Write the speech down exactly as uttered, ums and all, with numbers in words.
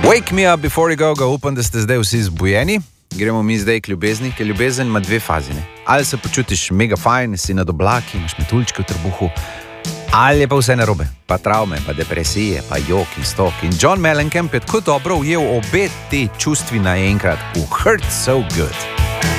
Wake me up before you go, ga upam, da ste zdaj vsi zbujeni. Gremo mi zdaj k ljubezni, ker ljubezen ima dve fazi. Ne? Ali se počutiš mega fajn, si nad oblaki, imaš metuljčke v trbuhu, ali je pa vse narobe, pa travme, pa depresije, pa jok in stok. In John Mellencamp je tako dobro ujel obe te čustvi naenkrat. It hurts so good.